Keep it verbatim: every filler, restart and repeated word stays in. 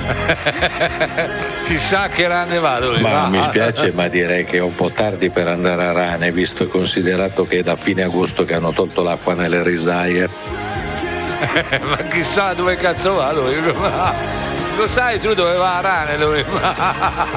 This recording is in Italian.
Chissà che rane vado. Ma va. mi spiace, ma direi che è un po' tardi per andare a rane, visto e considerato che è da fine agosto che hanno tolto l'acqua nelle risaie. Ma chissà dove cazzo vado. Lo sai tu dove va a rane? Dove va?